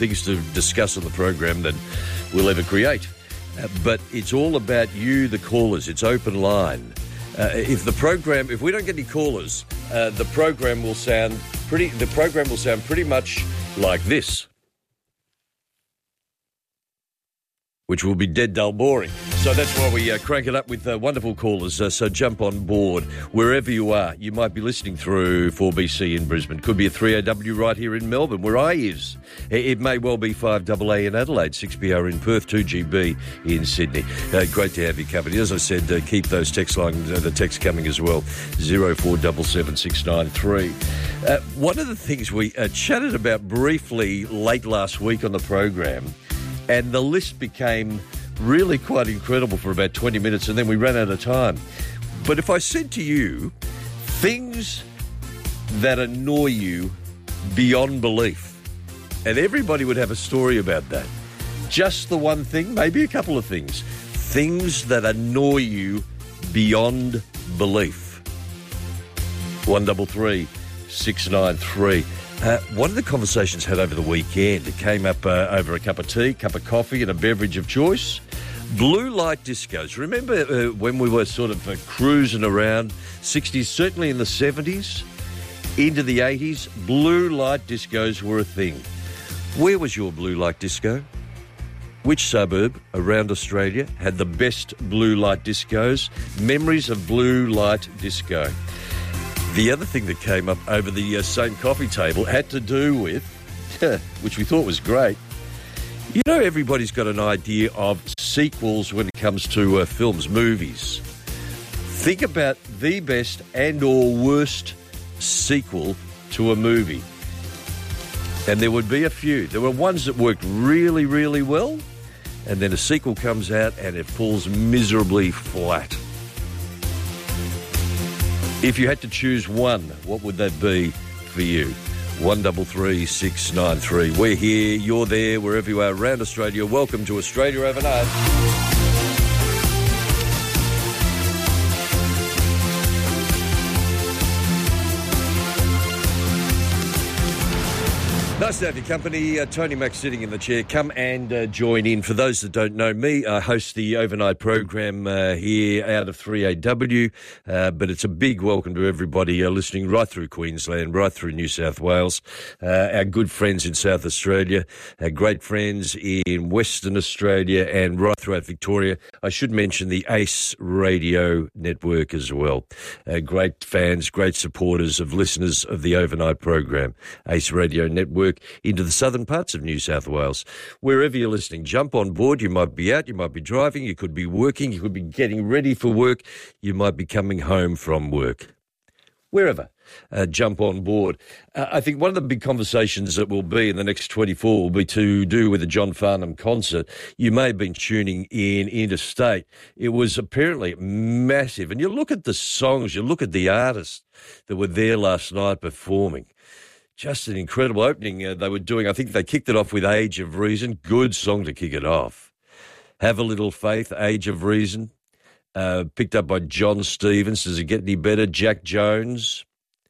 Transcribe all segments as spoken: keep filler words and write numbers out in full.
things to discuss on the program than we'll ever create. Uh, but it's all about you, the callers. It's open line. Uh, if the program, if we don't get any callers, uh, the program will sound pretty. The program will sound pretty much like this, which will be dead dull boring. So that's why we uh, crank it up with uh, wonderful callers. Uh, so jump on board wherever you are. You might be listening through four B C in Brisbane. Could be a three A W right here in Melbourne, where I is. It may well be five A A in Adelaide, six B R in Perth, two G B in Sydney. Uh, great to have your company. As I said, uh, keep those text lines, uh, the text coming as well, zero four seven seven six nine three. Uh, one of the things we uh, chatted about briefly late last week on the program, and the list became really quite incredible for about twenty minutes, and then we ran out of time. But if I said to you, things that annoy you beyond belief, and everybody would have a story about that. Just the one thing, maybe a couple of things. Things that annoy you beyond belief. one double three six nine three. Uh, one of the conversations had over the weekend, it came up uh, over a cup of tea, cup of coffee and a beverage of choice. Blue light discos. Remember uh, when we were sort of uh, cruising around, sixties, certainly in the seventies, into the eighties, blue light discos were a thing. Where was your blue light disco? Which suburb around Australia had the best blue light discos? Memories of blue light disco. The other thing that came up over the uh, same coffee table had to do with, which we thought was great, you know, everybody's got an idea of sequels when it comes to uh, films, movies. Think about the best and or worst sequel to a movie. And there would be a few. There were ones that worked really, really well, and then a sequel comes out and it falls miserably flat. If you had to choose one, what would that be for you? one double three six nine three. We're here, you're there, wherever you are around Australia. Welcome to Australia Overnight. Nice to have your company. Uh, Tony Mack sitting in the chair. Come and uh, join in. For those that don't know me, I host the overnight program uh, here out of three A W, uh, but it's a big welcome to everybody uh, listening right through Queensland, right through New South Wales, uh, our good friends in South Australia, our great friends in Western Australia, and right throughout Victoria. I should mention the ACE Radio Network as well. Uh, great fans, great supporters of listeners of the overnight program, ACE Radio Network, into the southern parts of New South Wales. Wherever you're listening, jump on board. You might be out, you might be driving, you could be working, you could be getting ready for work, you might be coming home from work. Wherever, uh, jump on board. Uh, I think one of the big conversations that will be in the next twenty-four will be to do with the John Farnham concert. You may have been tuning in interstate. It was apparently massive. And you look at the songs, you look at the artists that were there last night performing. Just an incredible opening uh, they were doing. I think they kicked it off with Age of Reason. Good song to kick it off. Have a Little Faith, Age of Reason. Uh, picked up by John Stevens. Does it get any better? Jack Jones.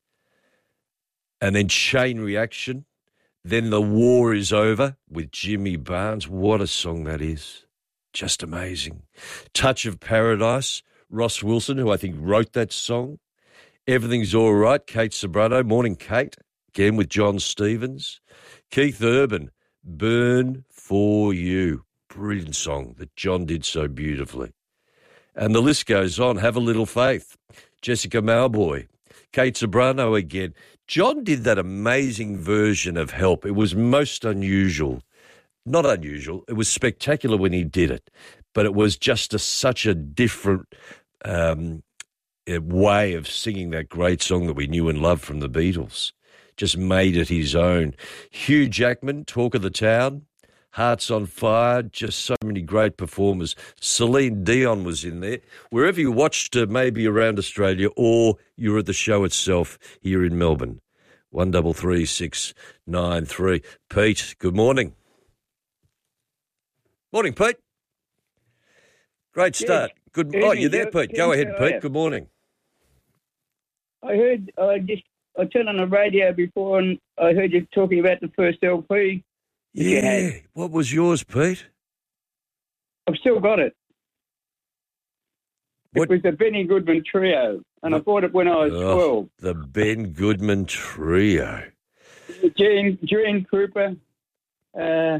And then Chain Reaction. Then The War Is Over with Jimmy Barnes. What a song that is. Just amazing. Touch of Paradise. Ross Wilson, who I think wrote that song. Everything's All Right. Kate Sobrano. Morning, Kate. Again with John Stevens. Keith Urban, Burn For You. Brilliant song that John did so beautifully. And the list goes on. Have a Little Faith. Jessica Mauboy. Kate Sobrano again. John did that amazing version of Help. It was most unusual. Not unusual. It was spectacular when he did it. But it was just a, such a different um, way of singing that great song that we knew and loved from the Beatles. Just made it his own. Hugh Jackman, Talk of the Town, Hearts on Fire, just so many great performers. Celine Dion was in there. Wherever you watched, uh, maybe around Australia, or you're at the show itself here in Melbourne. one double three six nine three. Pete, good morning. Morning, Pete. Great start. Yes. Good. Oh, you're there, Pete. Go ahead, Pete. Good morning. I heard, I just, I turned on the radio before and I heard you talking about the first L P that you Yeah. had. What was yours, Pete? I've still got it. What? It was the Benny Goodman Trio, and I bought it when I was Oh, twelve. the Ben Goodman Trio. Gene, Gene Krupa, uh,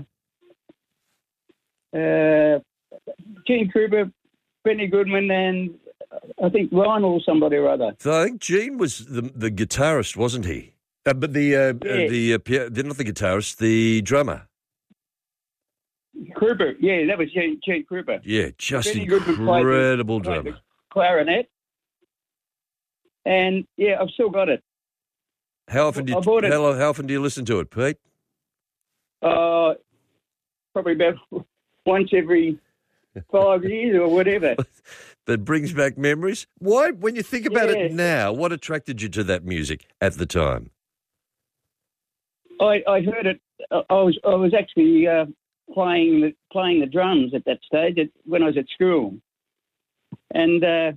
uh, Gene Krupa, Benny Goodman, and I think Lionel somebody or other. So I think Gene was the the guitarist, wasn't he? Uh, but the uh, Yeah. uh, the uh, pia- not the guitarist, the drummer. Krupa, yeah, that was Gene, Gene Krupa. Yeah, just Benny Goodman played the- incredible played the drummer. clarinet, and yeah, I've still got it. How often do you, I bought it- how, how often do you listen to it, Pete? Uh, probably about once every five years or whatever. That brings back memories. Why, when you think about Yeah. it now, what attracted you to that music at the time? I, I heard it. I I was I was actually uh, playing the playing the drums at that stage at, when I was at school, and uh,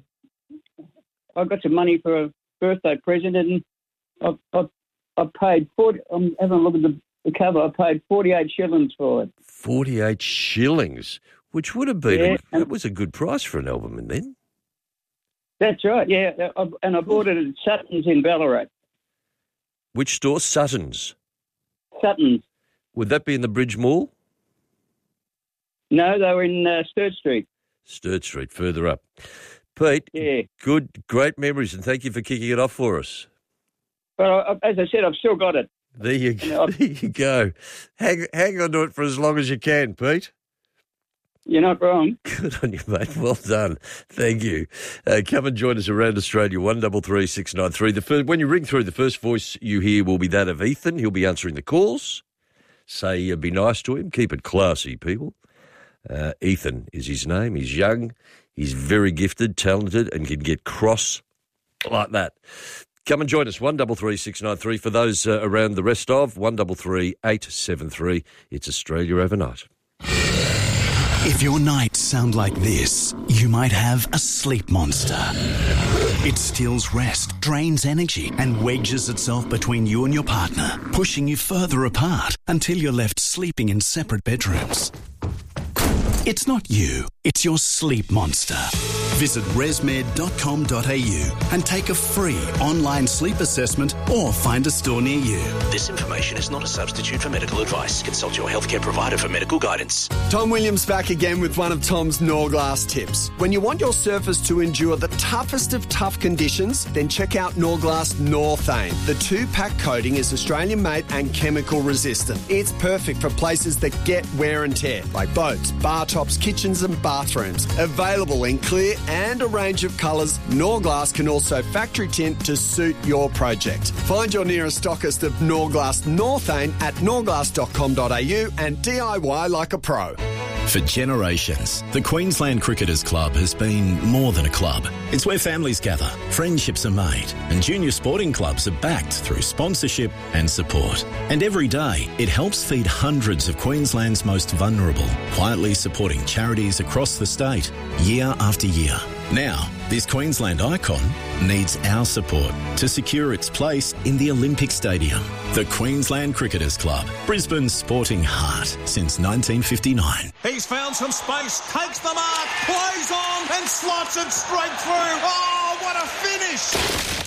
I got some money for a birthday present, and I I, I paid forty. I'm having a look at the, the cover. I paid forty-eight shillings for it. Forty-eight shillings, which would have been Yeah. a, that was a good price for an album, and then That's right. Yeah, I, and I bought it at Sutton's in Ballarat. which store? Sutton's. Sutton's. Would that be in the Bridge Mall? No, they were in uh, Sturt Street. Sturt Street, further up. Pete, Yeah. good, great memories, and thank you for kicking it off for us. But I, as I said, I've still got it. There you go. know, There you go. Hang, hang on to it for as long as you can, Pete. You're not wrong. Good on you, mate. Well done. Thank you. Uh, come and join us around Australia, one double three six nine three. The first, when you ring through, the first voice you hear will be that of Ethan. He'll be answering the calls. Say, uh, be nice to him. Keep it classy, people. Uh, Ethan is his name. He's young. He's very gifted, talented, and can get cross like that. Come and join us, one double three six nine three. For those uh, around the rest of, one double three eight seven three. It's Australia Overnight. If your nights sound like this, you might have a sleep monster. It steals rest, drains energy, and wedges itself between you and your partner, pushing you further apart until you're left sleeping in separate bedrooms. It's not you, it's your sleep monster. Visit resmed dot com dot a u and take a free online sleep assessment or find a store near you. This information is not a substitute for medical advice. Consult your healthcare provider for medical guidance. Tom Williams back again with one of Tom's Norglass tips. When you want your surface to endure the toughest of tough conditions, then check out Norglass Northane. The two-pack coating is Australian-made and chemical resistant. It's perfect for places that get wear and tear, like boats, bar tops, kitchens and bathrooms. Available in clear and a range of colours, Norglass can also factory tint to suit your project. Find your nearest stockist of Norglass Northane at norglass dot com dot a u and D I Y like a pro. For generations, the Queensland Cricketers Club has been more than a club. It's where families gather, friendships are made, and junior sporting clubs are backed through sponsorship and support. And every day, it helps feed hundreds of Queensland's most vulnerable, quietly supporting charities across the state, year after year. Now, this Queensland icon needs our support to secure its place in the Olympic Stadium. The Queensland Cricketers Club, Brisbane's sporting heart since nineteen fifty-nine. He's found some space, takes the mark, plays on and slots it straight through. Oh, what a finish!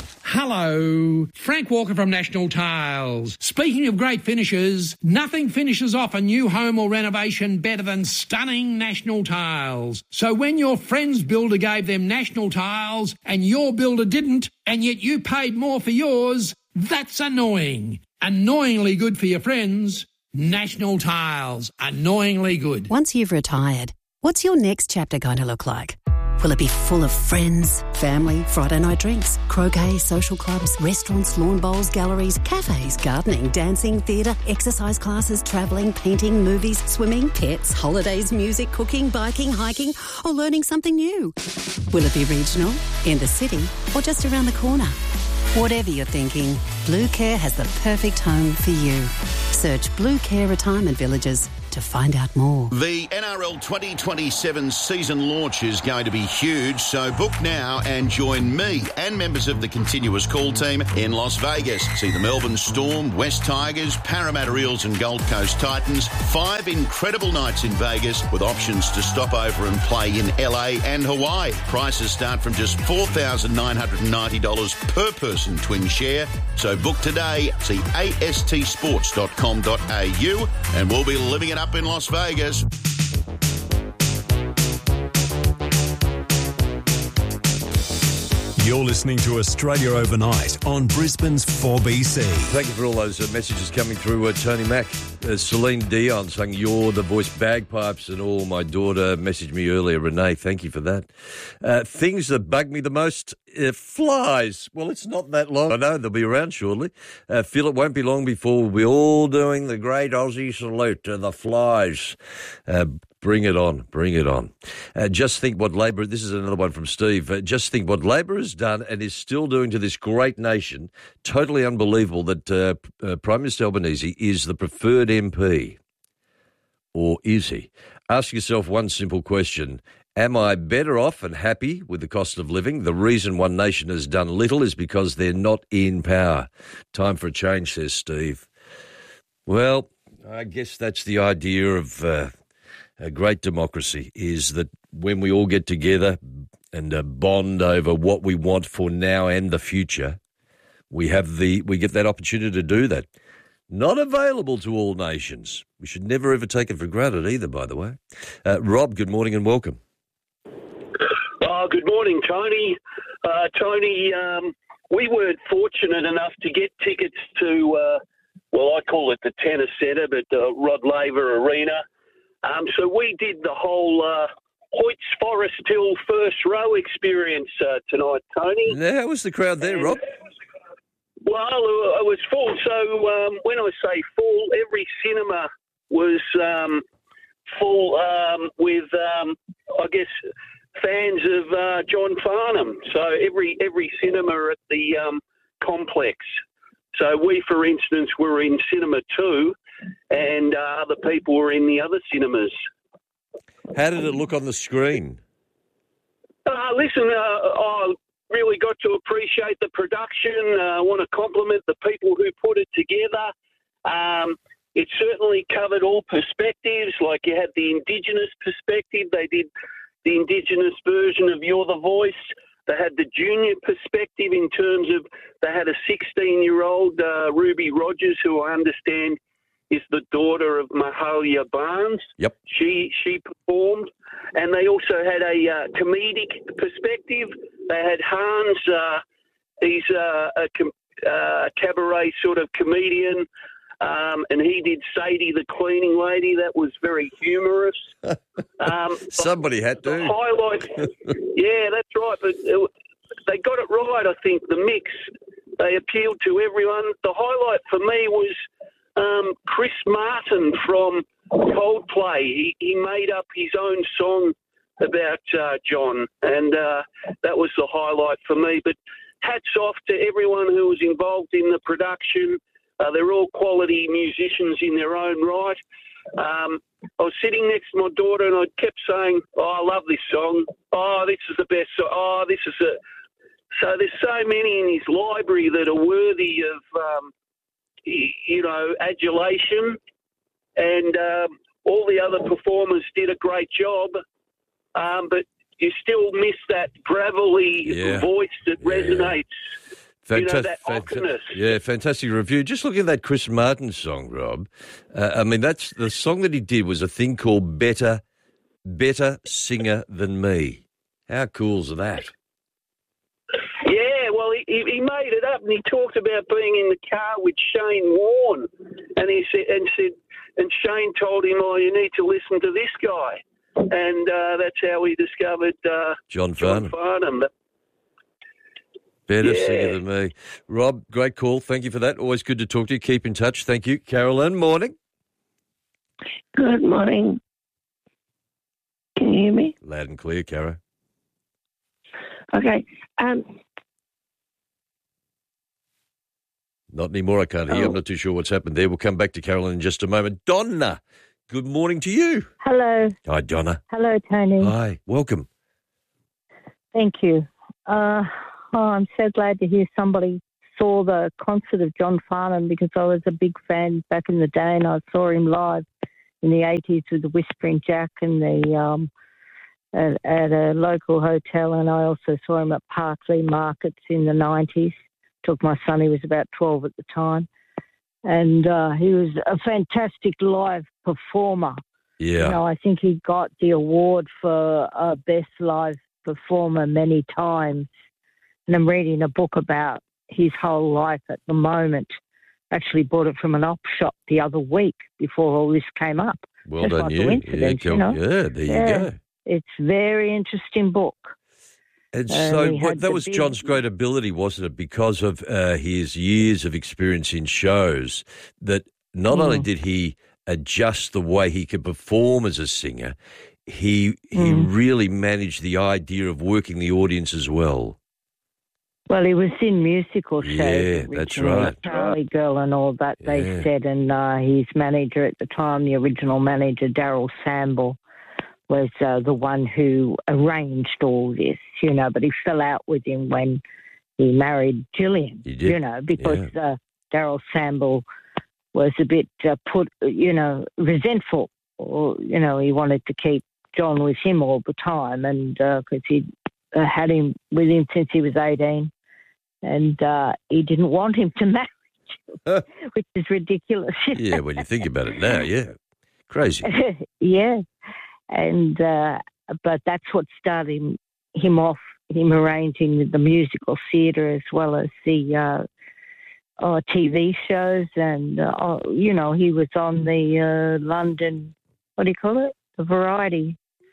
Hello, Frank Walker from National Tiles. Speaking of great finishes, nothing finishes off a new home or renovation better than stunning National Tiles. So when your friend's builder gave them National Tiles and your builder didn't, and yet you paid more for yours, that's annoying. Annoyingly good for your friends. National Tiles. Annoyingly good. Once you've retired, what's your next chapter going to look like? Will it be full of friends, family, Friday night drinks, croquet, social clubs, restaurants, lawn bowls, galleries, cafes, gardening, dancing, theatre, exercise classes, travelling, painting, movies, swimming, pets, holidays, music, cooking, biking, hiking, or learning something new? Will it be regional, in the city, or just around the corner? Whatever you're thinking, Blue Care has the perfect home for you. Search Blue Care Retirement Villages to find out more. The N R L twenty twenty-seven season launch is going to be huge, so book now and join me and members of the Continuous Call team in Las Vegas. See the Melbourne Storm, West Tigers, Parramatta Eels and Gold Coast Titans. Five incredible nights in Vegas with options to stop over and play in L A and Hawaii. Prices start from just four thousand nine hundred ninety dollars per person twin share. So book today. See A S T sports dot com dot A U and we'll be living it up in Las Vegas. You're listening to Australia Overnight on Brisbane's four B C. Thank you for all those uh, messages coming through. Uh, Tony Mack, uh, Celine Dion saying you're the voice, bagpipes and all. My daughter messaged me earlier, Renee. Thank you for that. Uh, things that bug me the most, uh, flies. Well, it's not that long. I know they'll be around shortly. Uh, feel it won't be long before we'll be all doing the great Aussie salute to the flies. Uh, Bring it on, bring it on. Uh, just think what Labor, this is another one from Steve, uh, just think what Labor has done and is still doing to this great nation. Totally unbelievable that uh, uh, Prime Minister Albanese is the preferred M P. Or is he? Ask yourself one simple question. Am I better off and happy with the cost of living? The reason one nation has done little is because they're not in power. Time for a change, says Steve. Well, I guess that's the idea of... Uh, A great democracy is that when we all get together and uh, bond over what we want for now and the future, we have the we get that opportunity to do that. Not available to all nations. We should never ever take it for granted either, by the way. Uh, Rob, good morning and welcome. Oh, good morning, Tony. Uh, Tony, um, we weren't fortunate enough to get tickets to, uh, well, I call it the Tennis Centre, but uh, Rod Laver Arena. Um, so we did the whole uh, Hoyts Forest Hill first row experience uh, tonight, Tony. Yeah, how was the crowd there, Rob? Well, it was full. So um, when I say full, every cinema was um, full um, with, um, I guess, fans of uh, John Farnham. So every every cinema at the um, complex. So we, for instance, were in Cinema two, and uh, other people were in the other cinemas. How did it look on the screen? Uh, listen, uh, I really got to appreciate the production. Uh, I want to compliment the people who put it together. Um, it certainly covered all perspectives. Like you had the Indigenous perspective. They did the Indigenous version of You're the Voice. They had the junior perspective in terms of they had a sixteen-year-old, uh, Ruby Rogers, who I understand is the daughter of Mahalia Barnes. Yep. She she performed. And they also had a uh, comedic perspective. They had Hans, uh, he's uh, a com- uh, cabaret sort of comedian, um, and he did Sadie the cleaning lady. That was very humorous. Um, Somebody had to. The highlight, yeah, that's right. But it, they got it right, I think, the mix. They appealed to everyone. The highlight for me was um, Chris Martin from Coldplay. He, he made up his own song about uh, John, and uh, that was the highlight for me. But hats off to everyone who was involved in the production. Uh, they're all quality musicians in their own right. Um, I was sitting next to my daughter, and I kept saying, "Oh, I love this song. Oh, this is the best song. Oh, this is a." So there's so many in his library that are worthy of, um, you know, adulation. And um, all the other performers did a great job, um, but you still miss that gravelly yeah. voice that yeah. resonates. Fantastic, you know, that fanta- yeah, fantastic review. Just looking at that Chris Martin song, Rob. Uh, I mean, that's the song that he did was a thing called "Better, Better Singer Than Me." How cool's that? Yeah, well, he, he made it up, and he talked about being in the car with Shane Warne, and he said, and said, and Shane told him, "Oh, you need to listen to this guy," and uh, that's how he discovered uh, John Farnham. John Farnham. Better yeah. singer than me. Rob, great call. Thank you for that. Always good to talk to you. Keep in touch. Thank you. Carolyn, morning. Good morning. Can you hear me? Loud and clear, Caro. Okay. Um, Not anymore, I can't hear. Oh. I'm not too sure what's happened there. We'll come back to Carolyn in just a moment. Donna, good morning to you. Hello. Hi, Donna. Hello, Tony. Hi, welcome. Thank you. Uh, oh, I'm so glad to hear somebody saw the concert of John Farnham, because I was a big fan back in the day, and I saw him live in the eighties with the Whispering Jack and the um, at, at a local hotel, and I also saw him at Parkley Markets in the nineties. Took my son, he was about twelve at the time, and uh, he was a fantastic live performer. Yeah. You know, I think he got the award for uh, Best Live Performer many times, and I'm reading a book about his whole life at the moment. Actually bought it from an op shop the other week before all this came up. Well Just done, by you. coincidence, Yeah, you know. yeah, there Yeah. you go. It's a very interesting book. And Uh, so he what, had that the was big- John's great ability, wasn't it? Because of uh, his years of experience in shows, that not Mm. only did he adjust the way he could perform as a singer, he he Mm. really managed the idea of working the audience as well. Well, he was in musical shows. Yeah, that's originally, right. Charlie Girl and all that, they Yeah. said. And uh, his manager at the time, the original manager, Daryl Samble, was uh, the one who arranged all this, you know, but he fell out with him when he married Gillian, He did, you know, because uh, Daryl Samble was a bit uh, put, you know, resentful. Or, you know, he wanted to keep John with him all the time, and because he'd uh, had him with him since he was eighteen. And uh, he didn't want him to marry, which is ridiculous. Yeah, when you think about it now, yeah. Crazy. Yeah. And, uh, but that's what started him, him off, him arranging the musical theatre as well as the uh, oh, T V shows. And, uh, oh, you know, he was on the uh, London, what do you call it? The variety,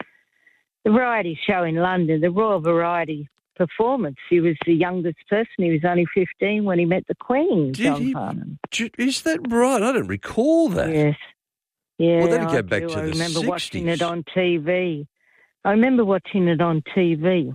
the variety show in London, the Royal Variety Performance. He was the youngest person. He was only fifteen when he met the Queen, Did John he? Farnham. Is that right? I don't recall that. Yes. Yeah, Well, that'd I go back do. to I the remember watching sixties. it on T V. I remember watching it on T V.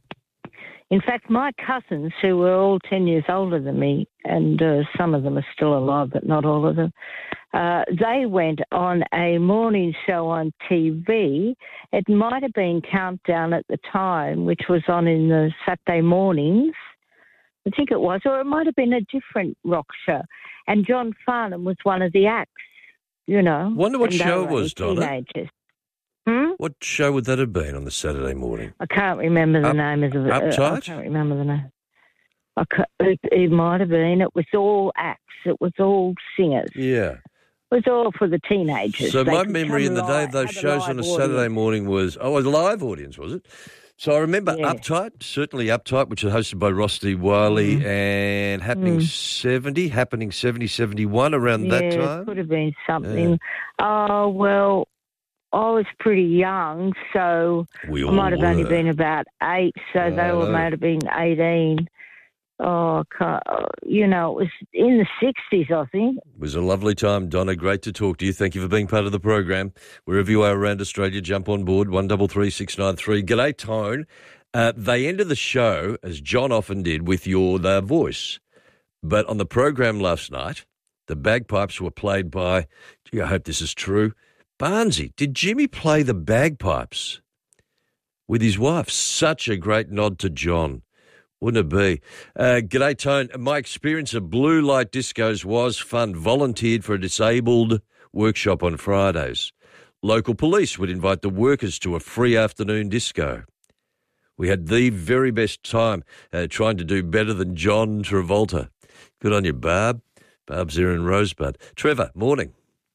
In fact, my cousins, who were all ten years older than me, and uh, some of them are still alive, but not all of them, uh, they went on a morning show on T V. It might have been Countdown at the time, which was on in the Saturday mornings. I think it was, or it might have been a different rock show. And John Farnham was one of the acts, you know. Wonder what and they show were it was, only Donna? Teenagers. Hmm? What show would that have been on the Saturday morning? I can't remember the Up- name of the. Uh, I Uptight? can't remember the name. I ca- it, it might have been. It was all acts. It was all singers. Yeah. It was all for the teenagers. So They my could memory come in the day live, of those have a shows on a live Saturday audience. morning was, oh, it was a live audience, was it? So I remember Yeah. Uptight, certainly Uptight, which was hosted by Ross D. Wiley, Mm-hmm. and Happening Mm. seventy, Happening seventy, seventy-one around yeah, that it time. could have been something. Oh, well, I was pretty young, so We I all might have only were. been about eight, so they I were know. might have been eighteen. Oh, ca- you know, it was in the sixties, I think. It was a lovely time, Donna. Great to talk to you. Thank you for being part of the program. Wherever you are around Australia, jump on board, one three three six nine three. G'day, Tone. Uh, they ended the show, as John often did, with your uh, voice. But on the program last night, the bagpipes were played by, gee, I hope this is true, Barnsey. Did Jimmy play the bagpipes with his wife? Such a great nod to John. Wouldn't it be? Uh, g'day, Tone. My experience of blue light discos was fun. Volunteered for a disabled workshop on Fridays. Local police would invite the workers to a free afternoon disco. We had the very best time uh, trying to do better than John Travolta. Good on you, Barb. Barb's there in Rosebud. Trevor, morning.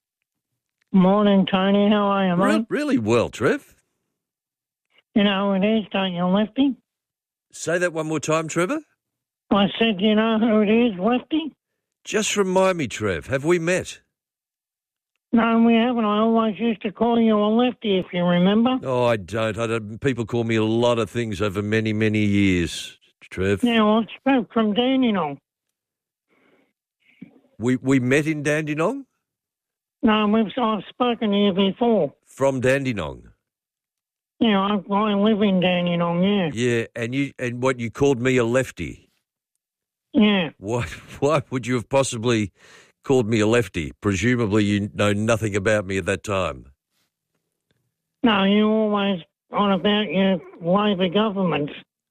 Morning, Tony. How are you, mate? Re- really well, Trev. You know who it is, don't you, Lefty? Say that one more time, Trevor. I said, you know who it is, Lefty? Just remind me, Trev, have we met? No, we haven't. I always used to call you a Lefty, if you remember. Oh, I don't. I don't. People call me a lot of things over many, many years, Trev. Now, I spoke from Dandenong. We we met in Dandenong? No, we've, I've spoken to you before. From Dandenong? Yeah, I, I live in Dandenong, yeah. Yeah, and you and what, you called me a lefty? Yeah. Why, why would you have possibly called me a lefty? Presumably you know nothing about me at that time. No, you're always on about your Labor government.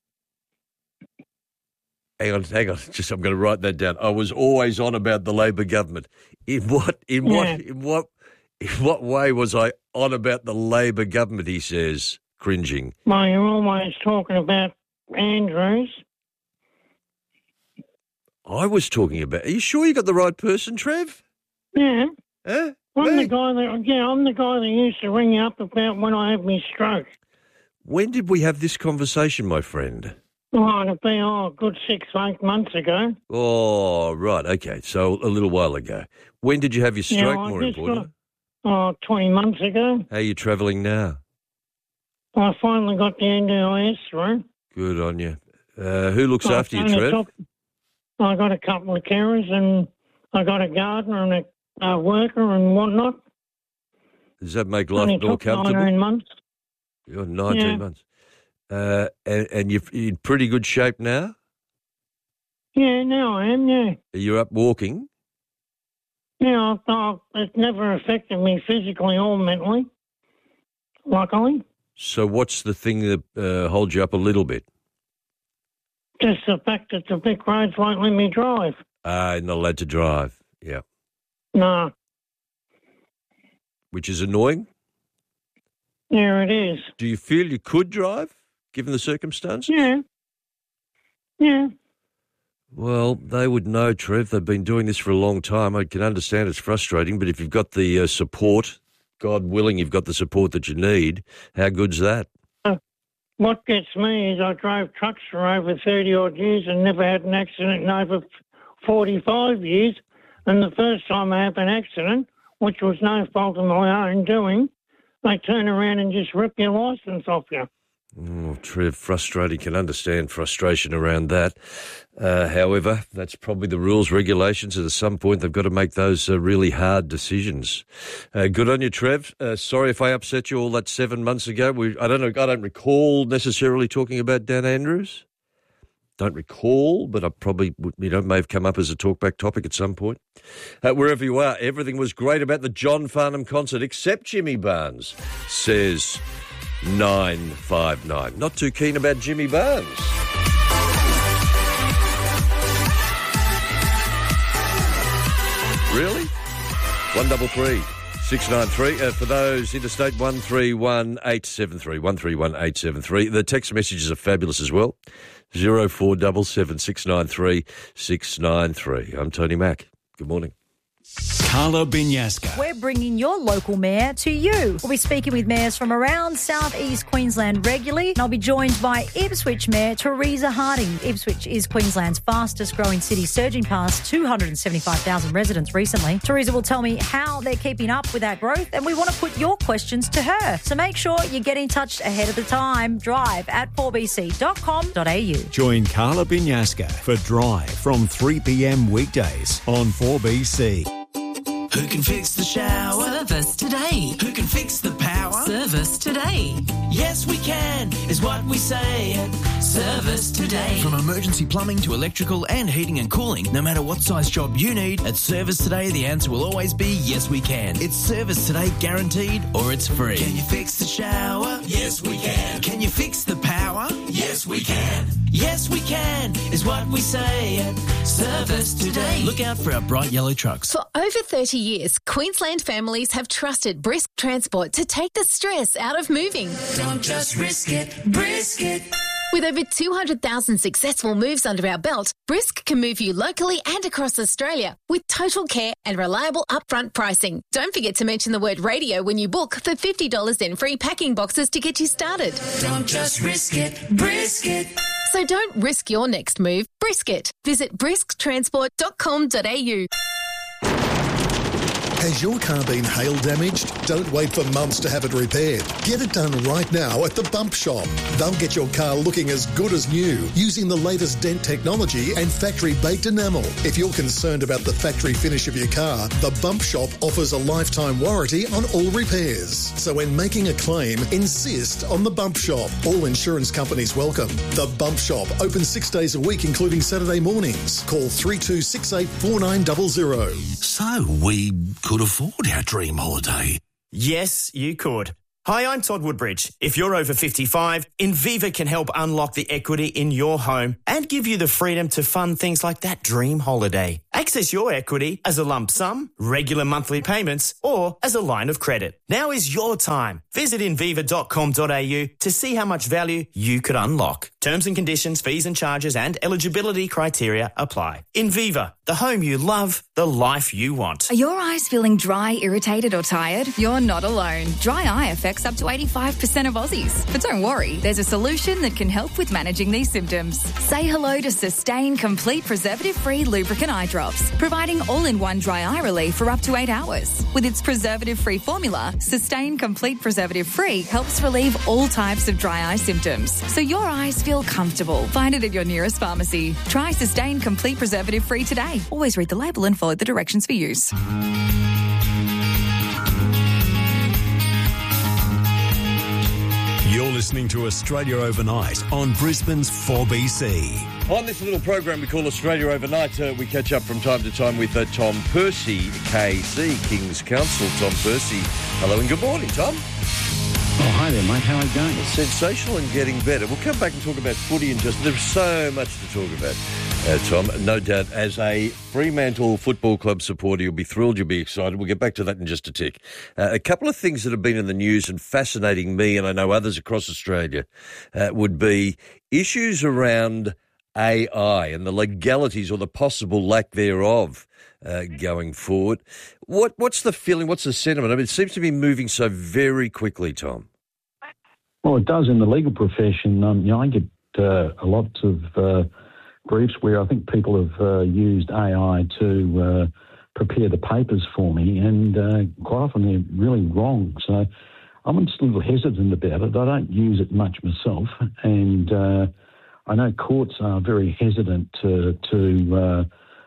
Hang on, hang on. Just, I'm going to write that down. I was always on about the Labor government. In what, in Yeah. what, in what, in what way was I on about the Labor government? He says, cringing. Well, you're always talking about Andrews. I was talking about. Are you sure you got the right person, Trev? Yeah. Huh? I'm Me? the guy that, yeah, I'm the guy that used to ring you up about when I had my stroke. When did we have this conversation, my friend? Oh, it'd be, oh, a good six, eight months ago. Oh, right. Okay. So a little while ago. When did you have your stroke, yeah, I more just important? got, oh, twenty months ago. How are you travelling now? I finally got the N D I S through. Good on you. Uh, who looks I after you, only Trev? took- I got a couple of carers and I got a gardener and a uh, worker and whatnot. Does that make life Only more took comfortable? nineteen months. You're nineteen Yeah. months. Uh, and, and you're in pretty good shape now? Yeah, now I am, yeah. Are you up walking? Yeah, I, I, it's never affected me physically or mentally, luckily. So what's the thing that uh, holds you up a little bit? Just the fact that the big roads won't let me drive. Ah, uh, not allowed to drive. Yeah. No. Which is annoying. Yeah, it is. Do you feel you could drive, given the circumstances? Yeah. Yeah. Well, they would know, Trev. They've been doing this for a long time. I can understand it's frustrating, but if you've got the uh, support, God willing, you've got the support that you need, how good's that? Uh, what gets me is I drove trucks for over thirty-odd years and never had an accident in over forty-five years. And the first time I had an accident, which was no fault of my own doing, they turn around and just rip your licence off you. Oh, Trev, frustrating. Can understand frustration around that. Uh, however, that's probably the rules, regulations. At some point, they've got to make those uh, really hard decisions. Uh, good on you, Trev. Uh, sorry if I upset you all that seven months ago. We, I don't know. I don't recall necessarily talking about Dan Andrews. Don't recall, but I probably, you know, may have come up as a talkback topic at some point. Uh, wherever you are, everything was great about the John Farnham concert, except Jimmy Barnes, says nine five nine. Not too keen about Jimmy Barnes. Really? One double three. six nine three. Uh, for those interstate, one three one eight seven three. one three one eight seven three. The text messages are fabulous as well. zero four seven seven six nine three six nine three. I'm Tony Mack. Good morning. Carla Binyasca. We're bringing your local mayor to you. We'll be speaking with mayors from around southeast Queensland regularly, and I'll be joined by Ipswich Mayor Teresa Harding. Ipswich is Queensland's fastest growing city, surging past two hundred seventy-five thousand residents recently. Teresa will tell me how they're keeping up with that growth, and we want to put your questions to her. So make sure you get in touch ahead of the time. Drive at four b c dot com dot a u. Join Carla Binyasca for Drive from three p m weekdays on four B C. Who can fix the shower? Service today. Who can fix the power? Service today. Yes, we can, is what we say at Service Today. From emergency plumbing to electrical and heating and cooling, no matter what size job you need, at Service Today, the answer will always be yes, we can. It's Service Today guaranteed or it's free. Can you fix the shower? Yes, we can. Can you fix the power? Yes, we can. Yes, we can, is what we say at Service Today. Look out for our bright yellow trucks. For over thirty years, Queensland families have trusted Brisk Transport to take the stress out of moving. Don't just risk it, brisk it. With over two hundred thousand successful moves under our belt, Brisk can move you locally and across Australia with total care and reliable upfront pricing. Don't forget to mention the word radio when you book for fifty dollars in free packing boxes to get you started. Don't just risk it, brisk it. So don't risk your next move, brisk it. Visit brisk transport dot com dot a u. Has your car been hail damaged? Don't wait for months to have it repaired. Get it done right now at the Bump Shop. They'll get your car looking as good as new using the latest dent technology and factory-baked enamel. If you're concerned about the factory finish of your car, the Bump Shop offers a lifetime warranty on all repairs. So when making a claim, insist on the Bump Shop. All insurance companies welcome. The Bump Shop, open six days a week, including Saturday mornings. Call three two six eight four nine zero zero. So we could afford our dream holiday. Yes, you could. Hi, I'm Todd Woodbridge. If you're over fifty-five, Inviva can help unlock the equity in your home and give you the freedom to fund things like that dream holiday. Access your equity as a lump sum, regular monthly payments, or as a line of credit. Now is your time. Visit inviva dot com dot a u to see how much value you could unlock. Terms and conditions, fees and charges and eligibility criteria apply. Inviva, the home you love, the life you want. Are your eyes feeling dry, irritated or tired? You're not alone. Dry eye affects up to eighty-five percent of Aussies. But don't worry, there's a solution that can help with managing these symptoms. Say hello to Sustain Complete Preservative-Free Lubricant Eye Drops, providing all-in-one dry eye relief for up to eight hours. With its preservative-free formula, Sustain Complete Preservative-Free helps relieve all types of dry eye symptoms, so your eyes feel comfortable. Find it at your nearest pharmacy. Try Sustain Complete Preservative-Free today. Always read the label and follow the directions for use. You're listening to Australia Overnight on Brisbane's four B C. On this little program we call Australia Overnight, uh, we catch up from time to time with uh, Tom Percy, K C, King's Counsel. Tom Percy, hello and good morning, Tom. Oh, hi there, mate. How are you going? Sensational and getting better. We'll come back and talk about footy in just... There's so much to talk about, uh, Tom. No doubt, as a Fremantle Football Club supporter, you'll be thrilled, you'll be excited. We'll get back to that in just a tick. Uh, a couple of things that have been in the news and fascinating me, and I know others across Australia, uh, would be issues around A I and the legalities or the possible lack thereof uh, going forward. What What's the feeling? What's the sentiment? I mean, it seems to be moving so very quickly, Tom. Well, it does in the legal profession. Um, you know, I get uh, a lot of uh, briefs where I think people have uh, used A I to uh, prepare the papers for me, and uh, quite often they're really wrong. So I'm just a little hesitant about it. I don't use it much myself, and uh, I know courts are very hesitant to, to uh,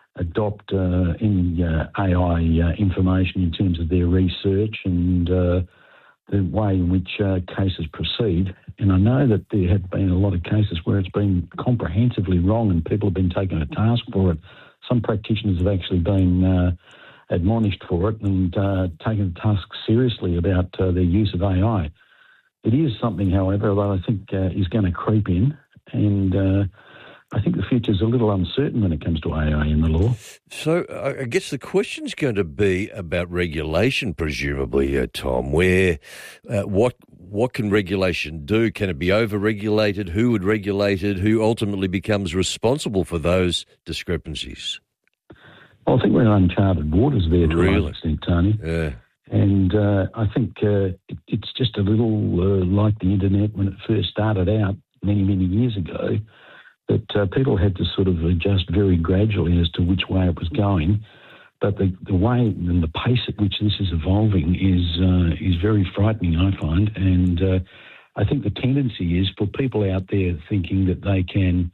adopt uh, any uh, A I uh, information in terms of their research and uh, the way in which uh, cases proceed. And I know that there have been a lot of cases where it's been comprehensively wrong and people have been taken to task for it. Some practitioners have actually been uh, admonished for it and uh, taken to task seriously about uh, their use of A I. It is something, however, that I think uh, is going to creep in, and uh, I think the future is a little uncertain when it comes to A I in the law. So I guess the question's going to be about regulation, presumably, uh, Tom, where uh, what what can regulation do? Can it be over-regulated? Who would regulate it? Who ultimately becomes responsible for those discrepancies? Well, I think we're in uncharted waters there to Really? an extent, Tony. Yeah. And uh, I think uh, it, it's just a little uh, like the internet when it first started out many, many years ago, that uh, people had to sort of adjust very gradually as to which way it was going. But the, the way and the pace at which this is evolving is uh, is very frightening, I find. And uh, I think the tendency is for people out there thinking that they can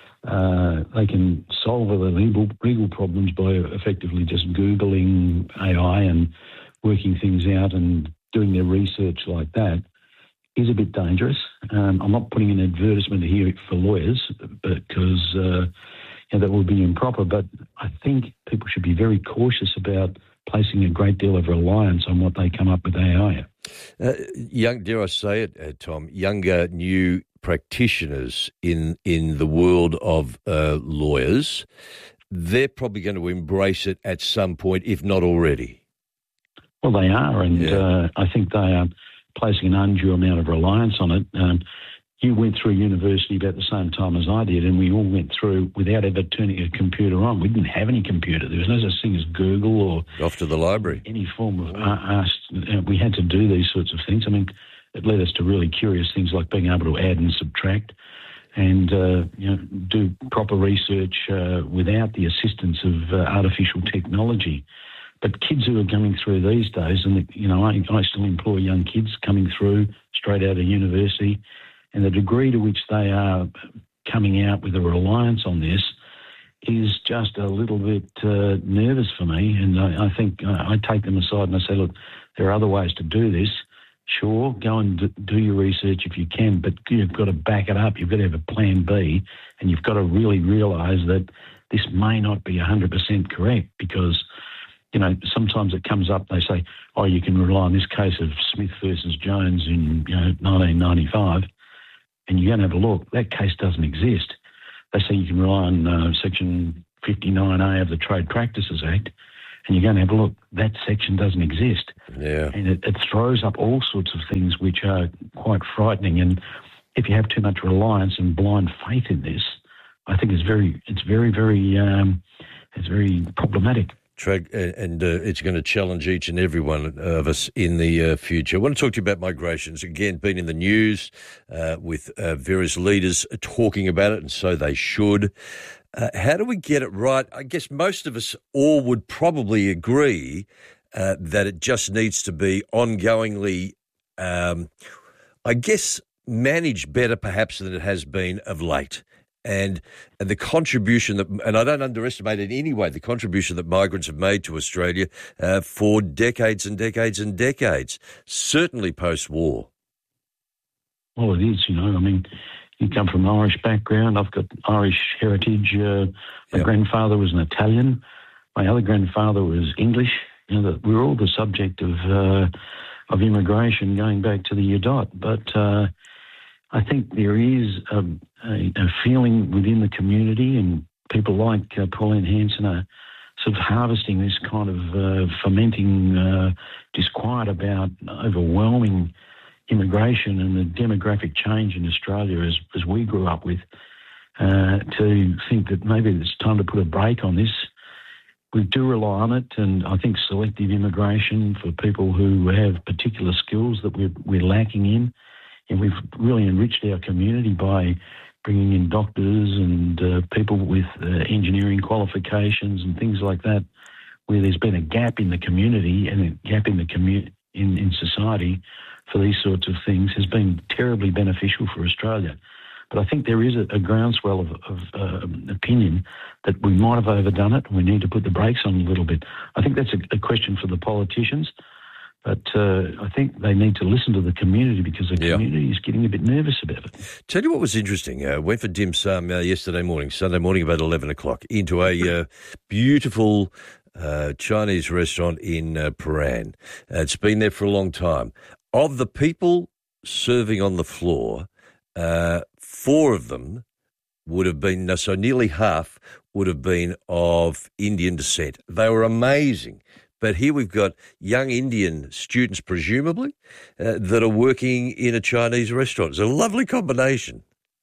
uh, they can solve the legal, legal problems by effectively just Googling A I and working things out and doing their research like that is a bit dangerous. Um, I'm not putting an advertisement here for lawyers because uh, you know, that would be improper, but I think people should be very cautious about placing a great deal of reliance on what they come up with A I. Uh, young, dare I say it, uh, Tom, younger, new practitioners in, in the world of uh, lawyers, they're probably going to embrace it at some point, if not already. Well, they are, and Yeah. uh, I think they are placing an undue amount of reliance on it. Um, you went through university about the same time as I did, and we all went through without ever turning a computer on. We didn't have any computer. There was no such thing as Google or off to the library. Any form of uh, asked. Uh, we had to do these sorts of things. I mean, it led us to really curious things like being able to add and subtract, and uh, you know, do proper research uh, without the assistance of uh, artificial technology. But kids who are coming through these days, and, you know, I, I still employ young kids coming through straight out of university, and the degree to which they are coming out with a reliance on this is just a little bit uh, nervous for me. And I, I think uh, I take them aside and I say, look, there are other ways to do this. Sure, go and d- do your research if you can, but you've got to back it up. You've got to have a plan B, and you've got to really realise that this may not be one hundred percent correct because, you know, sometimes it comes up, they say, oh, you can rely on this case of Smith versus Jones in, you know, nineteen ninety-five, and you go and have a look. That case doesn't exist. They say you can rely on uh, Section fifty-nine A of the Trade Practices Act, and you're going to have a look. That section doesn't exist. Yeah. And it, it throws up all sorts of things which are quite frightening. And if you have too much reliance and blind faith in this, I think it's very, it's very, very, um, it's very problematic. And uh, it's going to challenge each and every one of us in the uh, future. I want to talk to you about migrations. Again, been in the news uh, with uh, various leaders talking about it, and so they should. Uh, how do we get it right? I guess most of us all would probably agree uh, that it just needs to be ongoingly, um, I guess, managed better perhaps than it has been of late. And, and the contribution that, and I don't underestimate in any way the contribution that migrants have made to Australia uh, for decades and decades and decades, certainly post-war. Well, it is, you know, I mean, you come from an Irish background. I've got Irish heritage. Uh, my yep. grandfather was an Italian. My other grandfather was English. You know, we're all the subject of uh, of immigration going back to the U dot. But uh, I think there is a, a, a feeling within the community, and people like uh, Pauline Hanson are sort of harvesting this kind of uh, fermenting uh, disquiet about overwhelming immigration and the demographic change in Australia as, as we grew up with, uh, to think that maybe it's time to put a break on this. We do rely on it, and I think selective immigration for people who have particular skills that we're, we're lacking in, and we've really enriched our community by bringing in doctors and uh, people with uh, engineering qualifications and things like that, where there's been a gap in the community and a gap in the commu- in, in society for these sorts of things has been terribly beneficial for Australia. But I think there is a, a groundswell of, of uh, opinion that we might have overdone it and we need to put the brakes on a little bit. I think that's a, a question for the politicians, but uh, I think they need to listen to the community because the yeah. community is getting a bit nervous about it. Tell you what was interesting. I uh, went for dim sum uh, yesterday morning, Sunday morning about eleven o'clock, into a uh, beautiful uh, Chinese restaurant in uh, Prahran. Uh, it's been there for a long time. Of the people serving on the floor, uh, four of them would have been, so nearly half would have been of Indian descent. They were amazing. But here we've got young Indian students, presumably, uh, that are working in a Chinese restaurant. It's a lovely combination.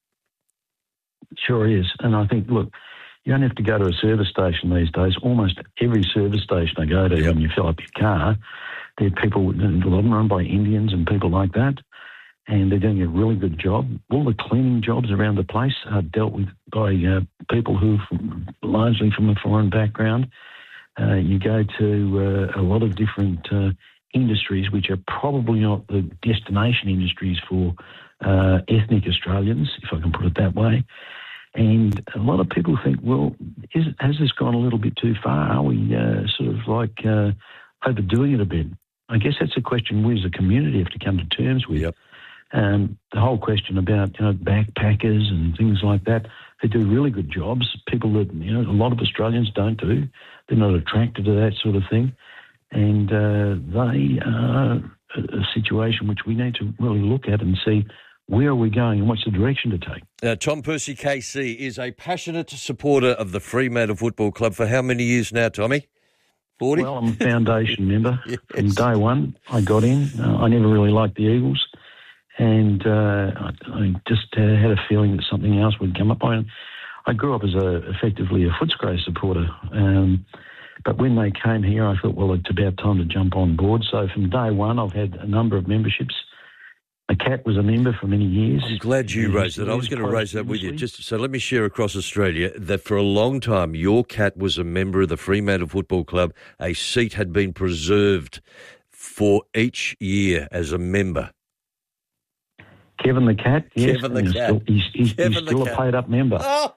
It sure is. And I think, look, you don't have to go to a service station these days. Almost every service station I go to, yep. when you fill up your car, there are people, a lot of them run by Indians and people like that, and they're doing a really good job. All the cleaning jobs around the place are dealt with by uh, people who are largely from a foreign background. Uh, you go to uh, a lot of different uh, industries which are probably not the destination industries for uh, ethnic Australians, if I can put it that way. And a lot of people think, well, is, has this gone a little bit too far? Are we uh, sort of like uh, overdoing it a bit? I guess that's a question we as a community have to come to terms with. Yep. Um, the whole question about, you know, backpackers and things like that, they do really good jobs. People that, you know, a lot of Australians don't do. They're not attracted to that sort of thing. And uh, they are a, a situation which we need to really look at and see where are we going and what's the direction to take. Uh, Tom Percy K C is a passionate supporter of the Fremantle Football Club for how many years now, Tommy? forty? Well, I'm a foundation member. Yes. From day one, I got in. Uh, I never really liked the Eagles. And uh, I, I just uh, had a feeling that something else would come up. I, I grew up as a effectively a Footscray supporter. Um, but when they came here, I thought, well, it's about time to jump on board. So from day one, I've had a number of memberships. My cat was a member for many years. I'm glad you He raised that. I was going to close raise that with you. previously. Just so let me share across Australia that for a long time your cat was a member of the Fremantle Football Club. A seat had been preserved for each year as a member. Kevin the cat, yes. Kevin the and he's cat. Still, he's he's, Kevin he's the still cat. a paid-up member. Oh,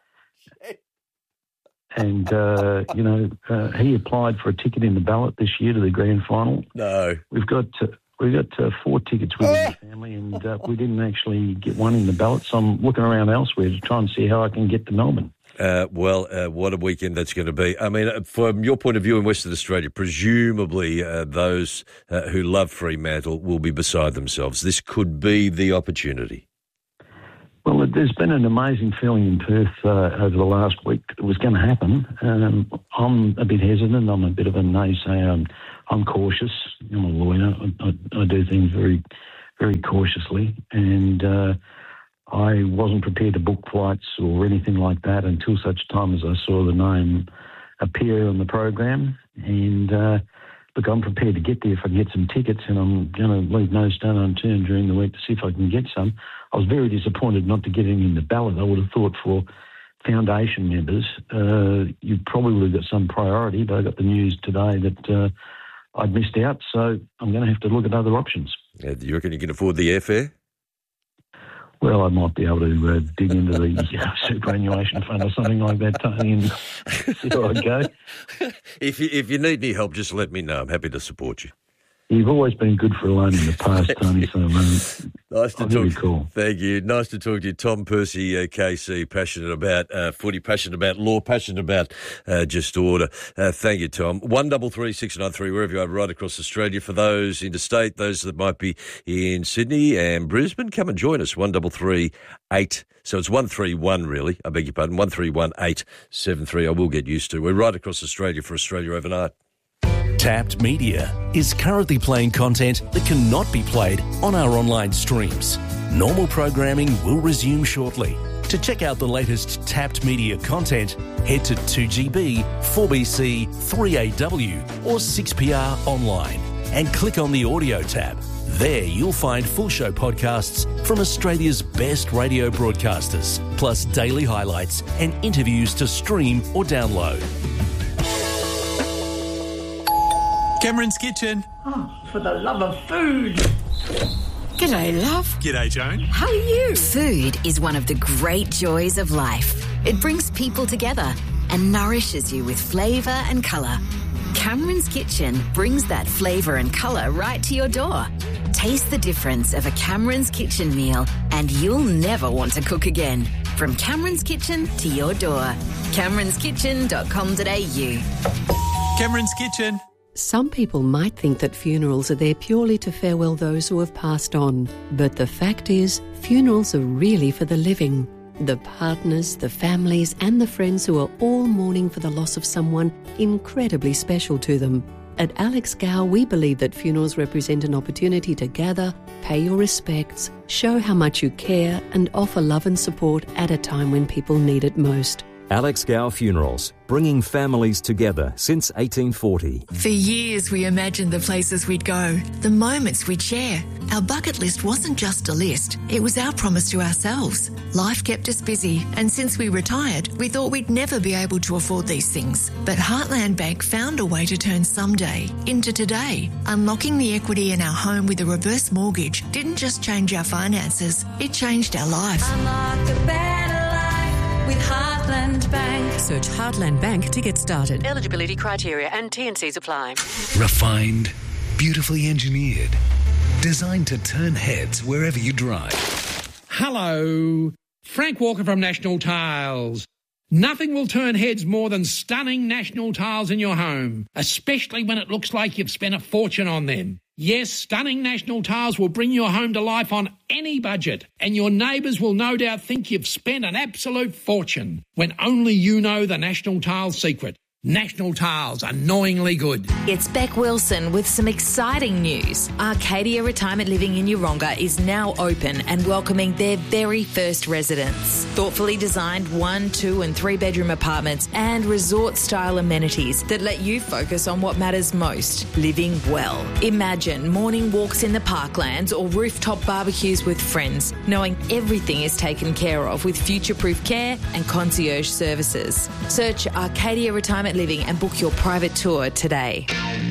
And, uh, you know, uh, he applied for a ticket in the ballot this year to the grand final. no. We've got uh, we've got uh, four tickets within the family, and uh, we didn't actually get one in the ballot, so I'm looking around elsewhere to try and see how I can get to Melbourne. Uh, well, uh, what a weekend that's going to be. I mean, uh, from your point of view in Western Australia, presumably uh, those uh, who love Fremantle will be beside themselves. This could be the opportunity. Well, it- there's been an amazing feeling in Perth uh, over the last week that it was going to happen. Um, I'm a bit hesitant. I'm a bit of a naysayer. I'm, I'm cautious. I'm a lawyer. I, I, I do things very, very cautiously. And uh, I wasn't prepared to book flights or anything like that until such time as I saw the name appear on the program. And uh, look, I'm prepared to get there if I can get some tickets, and I'm going to leave no stone unturned during the week to see if I can get some. I was very disappointed not to get any in the ballot. I would have thought for foundation members, uh, you probably would have got some priority, but I got the news today that uh, I'd missed out, so I'm going to have to look at other options. Uh, do you reckon you can afford the airfare? Well, I might be able to uh, dig into the uh, superannuation fund or something like that, Tony, and see how I go. If you, if you need any help, just let me know. I'm happy to support you. You've always been good for a loan in the past, Tony, so um, Nice to I'll give you talk. a call. Thank you. Nice to talk to you, Tom Percy, uh, K C. Passionate about uh, footy, passionate about law, passionate about uh, just order. Uh, thank you, Tom. One double three six nine three wherever you are, right across Australia. For those interstate, those that might be in Sydney and Brisbane, come and join us. One double three eight. So it's one three one really. I beg your pardon. One three one eight seven three. I will get used to. We're right across Australia for Australia Overnight. Tapped Media is currently playing content that cannot be played on our online streams. Normal programming will resume shortly. To check out the latest Tapped Media content, head to two G B, four B C, three A W or six P R online and click on the audio tab. There you'll find full show podcasts from Australia's best radio broadcasters, plus daily highlights and interviews to stream or download. Cameron's Kitchen. Oh, for the love of food. G'day, love. G'day, Joan. How are you? Food is one of the great joys of life. It brings people together and nourishes you with flavour and colour. Cameron's Kitchen brings that flavour and colour right to your door. Taste the difference of a Cameron's Kitchen meal and you'll never want to cook again. From Cameron's Kitchen to your door. camerons kitchen dot com dot a u. Cameron's Kitchen. Some people might think that funerals are there purely to farewell those who have passed on. But the fact is, funerals are really for the living. The partners, the families and the friends who are all mourning for the loss of someone incredibly special to them. At Alex Gow, we believe that funerals represent an opportunity to gather, pay your respects, show how much you care and offer love and support at a time when people need it most. Alex Gow Funerals, bringing families together since eighteen forty. For years, we imagined the places we'd go, the moments we'd share. Our bucket list wasn't just a list, it was our promise to ourselves. Life kept us busy, and since we retired, we thought we'd never be able to afford these things. But Heartland Bank found a way to turn someday into today. Unlocking the equity in our home with a reverse mortgage didn't just change our finances, it changed our life. Unlock a better life with Heartland Bank. Search Heartland Bank to get started. Eligibility criteria and T and Cs apply. Refined, beautifully engineered, designed to turn heads wherever you drive. Hello, Frank Walker from National Tiles. Nothing will turn heads more than stunning National Tiles in your home, especially when it looks like you've spent a fortune on them. Yes, stunning National Tiles will bring your home to life on any budget, and your neighbours will no doubt think you've spent an absolute fortune when only you know the National Tiles secret. National Tiles, annoyingly good. It's Beck Wilson with some exciting news. Arcadia Retirement Living in Yeronga is now open and welcoming their very first residents. Thoughtfully designed one, two and three bedroom apartments and resort-style amenities that let you focus on what matters most, living well. Imagine morning walks in the parklands or rooftop barbecues with friends, knowing everything is taken care of with future-proof care and concierge services. Search Arcadia Retirement Living and book your private tour today.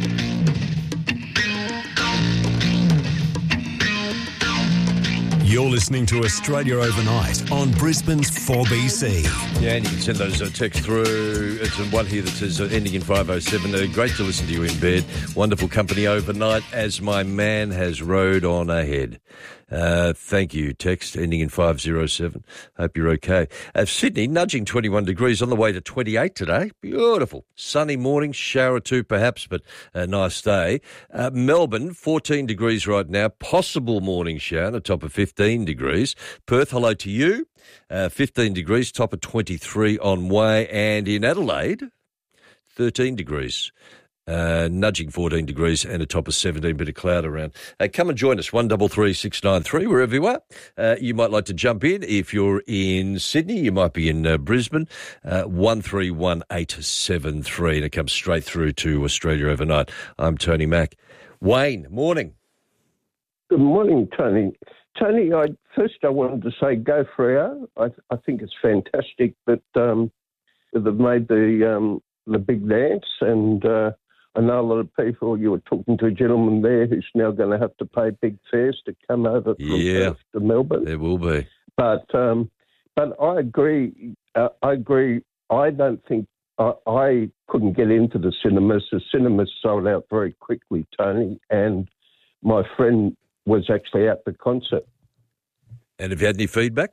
You're listening to Australia Overnight on Brisbane's four B C. Yeah, and you can send those uh, texts through. It's one here that says uh, ending in five oh seven. Uh, great to listen to you in bed. Wonderful company overnight as my man has rode on ahead. Uh, thank you. Text ending in five oh seven. Hope you're okay. Uh, Sydney, nudging twenty-one degrees on the way to twenty-eight today. Beautiful. Sunny morning, shower or two perhaps, but a nice day. Uh, Melbourne, fourteen degrees right now. Possible morning shower, on the top of fifteen degrees. Perth, hello to you. Uh, fifteen degrees, top of twenty-three on way. And in Adelaide, thirteen degrees. Uh, nudging fourteen degrees and a top of seventeen, bit of cloud around. Uh, come and join us, one three three six nine three, wherever you are. Uh, you might like to jump in. If you're in Sydney, you might be in uh, Brisbane, uh, one three one eight seven three, and it comes straight through to Australia Overnight. I'm Tony Mack. Wayne, morning. Good morning, Tony. Tony, I, first I wanted to say go Freo. I, I think it's fantastic that, um, that they've made the um, the big dance, and uh, I know a lot of people, you were talking to a gentleman there who's now going to have to pay big fares to come over from yeah, Perth to Melbourne. There will be. But um, but I agree. Uh, I agree. I don't think I, I couldn't get into the cinemas. The cinemas sold out very quickly, Tony, and my friend was actually at the concert. And have you had any feedback?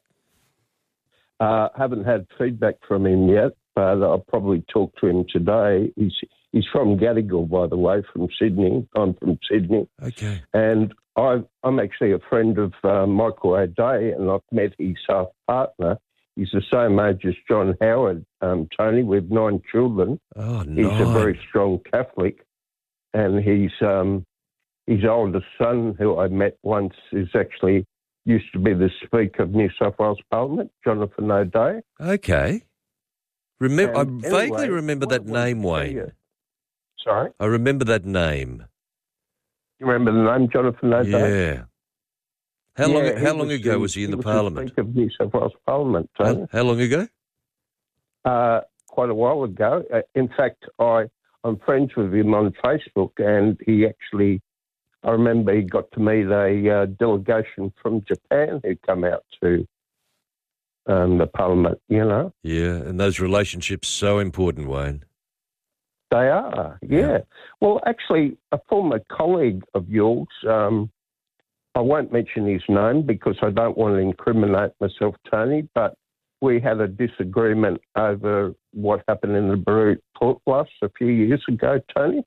Uh, haven't had feedback from him yet, but I'll probably talk to him today. He's he's from Gadigal, by the way, from Sydney. I'm from Sydney. Okay. And I, I'm actually a friend of uh, Michael O'Day, and I've met his uh, partner. He's the same age as John Howard, um, Tony, with nine children. Oh, He's nine. a very strong Catholic, and he's um, his oldest son, who I met once, is actually used to be the Speaker of New South Wales Parliament, Jonathan O'Day. Okay. Remember, I And vaguely anyway, remember that name, Wayne. you- Sorry? I remember that name. You remember the name, Jonathan O'Day? Yeah. How long? Yeah, How he long was ago the- was he in the was Parliament? Speaker of New South Wales Parliament, Tony. How, how long ago? Uh, quite a while ago. Uh, in fact, I, I'm friends with him on Facebook, and he actually, I remember he got to meet a uh, delegation from Japan who come out to um, the Parliament, you know. Yeah, and those relationships so important, Wayne. They are, yeah. Well, actually, a former colleague of yours, um, I won't mention his name because I don't want to incriminate myself, Tony, but we had a disagreement over what happened in the Baroot Port Bluffs a few years ago, Tony.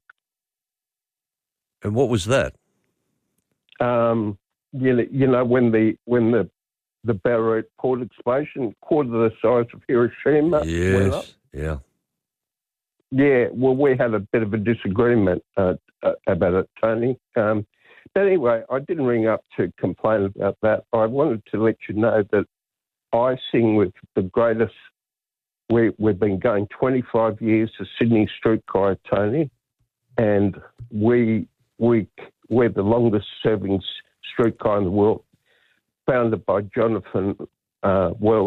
And what was that? Um, you know, you know when the when the the Baroot port explosion, quarter the size of Hiroshima, went up. Yes, yeah. Yeah, well, we had a bit of a disagreement uh, uh, about it, Tony. Um, but anyway, I didn't ring up to complain about that. I wanted to let you know that I sing with the greatest. We, we've been going twenty-five years, the Sydney Streetcar, Tony, and we we we're the longest-serving streetcar in the world, founded by Jonathan uh, Welsh,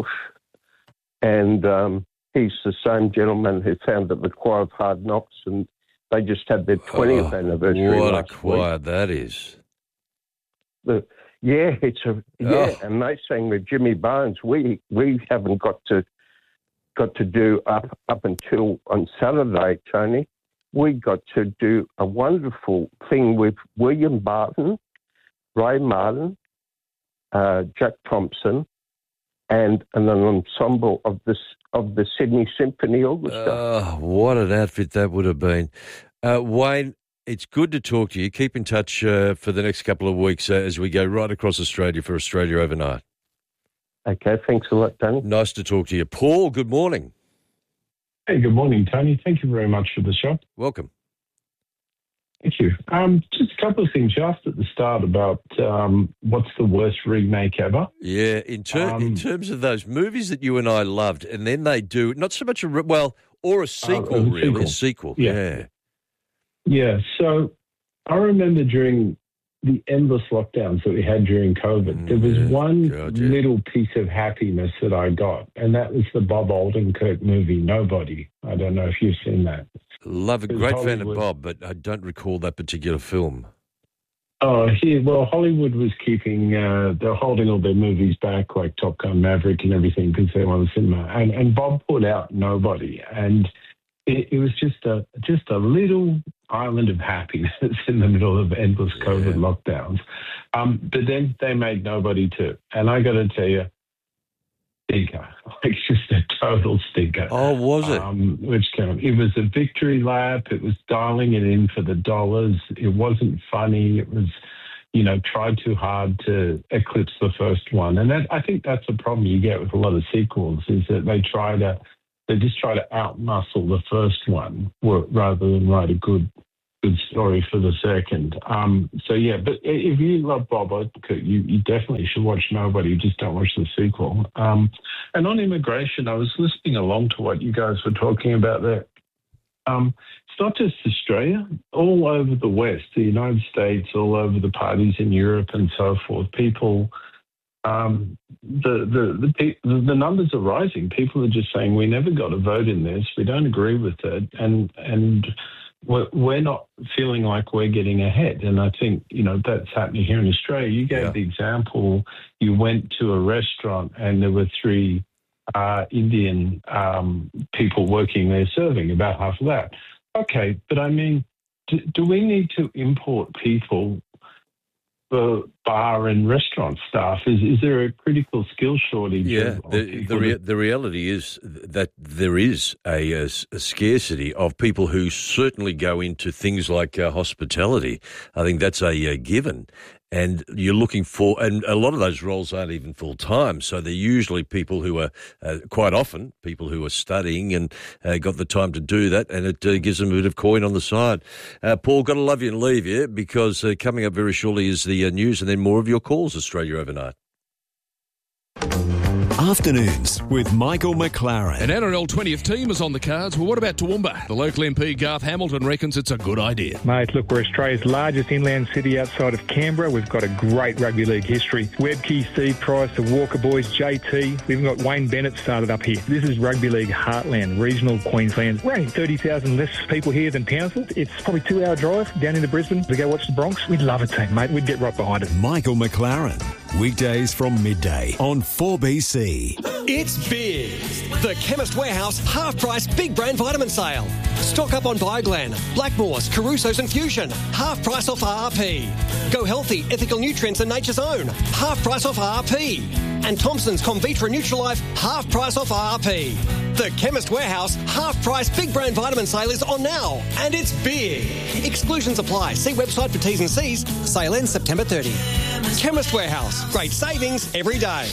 and um, he's the same gentleman who founded the Choir of Hard Knocks, and they just had their twentieth Oh, anniversary What a last choir week. that is. The, yeah, it's a yeah, Oh. and they sang with Jimmy Bones. We we haven't got to got to do up up until on Saturday, Tony. We got to do a wonderful thing with William Barton, Ray Martin, uh, Jack Thompson, and, and an ensemble of this of the Sydney Symphony Orchestra. Oh, what an outfit that would have been. Uh, Wayne, it's good to talk to you. Keep in touch uh, for the next couple of weeks uh, as we go right across Australia for Australia Overnight. Okay, thanks a lot, Danny. Nice to talk to you. Paul, good morning. Hey, good morning, Tony. Thank you very much for the show. Welcome. Thank you. Um, just a couple of things. You asked at the start about um, what's the worst remake ever. Yeah, in, ter- Um, in terms of those movies that you and I loved, and then they do, not so much a, re- well, or a sequel, a really, a sequel. sequel. Yeah. Yeah. Yeah, so I remember during the endless lockdowns that we had during COVID, there was one God, yeah. little piece of happiness that I got, and that was the Bob Odenkirk movie, Nobody. I don't know if you've seen that. Love a It was great fan of Hollywood. Bob, but I don't recall that particular film. Oh, here, well, Hollywood was keeping, uh, they're holding all their movies back, like Top Gun Maverick and everything, because they were on the cinema. And, and Bob put out Nobody, and it, it was just a just a little island of happiness in the middle of endless COVID lockdowns. Um, but then they made Nobody too, and I got to tell you, stinker, like just a total stinker. Oh, was it? Um, which kind of, it was a victory lap. It was dialing it in for the dollars. It wasn't funny. It was, you know, tried too hard to eclipse the first one. And that, I think that's the problem you get with a lot of sequels, is that they try to, they just try to outmuscle the first one rather than write a good good story for the second. Um, so, yeah, but if you love Bob Odenkirk, you, you definitely should watch Nobody. You just don't watch the sequel. Um, and on immigration, I was listening along to what you guys were talking about there. Um, it's not just Australia. All over the West, the United States, all over the parties in Europe and so forth, people... Um, the, the, the, pe- the numbers are rising. People are just saying, we never got a vote in this. We don't agree with it. And, and we're, we're not feeling like we're getting ahead. And I think, you know, that's happening here in Australia. You gave Yeah. the example, you went to a restaurant and there were three uh, Indian um, people working there serving, about half of that. Okay, but I mean, do, do we need to import people for bar and restaurant staff? Is is there a critical skill shortage? Yeah, of, of the people the, rea- that- the reality is that there is a, a s- a scarcity of people who certainly go into things like uh, hospitality. I think that's a, a given. And you're looking for, and a lot of those roles aren't even full time. So they're usually people who are, uh, quite often, people who are studying and uh, got the time to do that, and it uh, gives them a bit of coin on the side. Uh, Paul, got to love you and leave you, because uh, coming up very shortly is the uh, news and then more of your calls, Australia Overnight. Afternoons with Michael McLaren. An N R L twentieth team is on the cards. Well, what about Toowoomba? The local M P, Garth Hamilton, reckons it's a good idea. Mate, look, we're Australia's largest inland city outside of Canberra. We've got a great rugby league history. Webkey, Steve Price, the Walker boys, J T. We've even got Wayne Bennett started up here. This is rugby league heartland, regional Queensland. We're only thirty thousand less people here than Townsville. It's probably a two-hour drive down into Brisbane to go watch the Bronx. We'd love a team, mate. We'd get right behind it. Michael McLaren. Weekdays from midday on four B C. It's big. The Chemist Warehouse half-price big brand vitamin sale. Stock up on Bioglan, Blackmores, Caruso's and Fusion. Half price off R R P. Go healthy, ethical nutrients and Nature's Own. Half price off R R P. And Thompson's Comvitra Nutrilife, half price off R R P. The Chemist Warehouse half price big brand vitamin sale is on now. And it's big. Exclusions apply. See website for T's and C's. Sale ends September thirtieth. Chemist Warehouse. Great savings every day.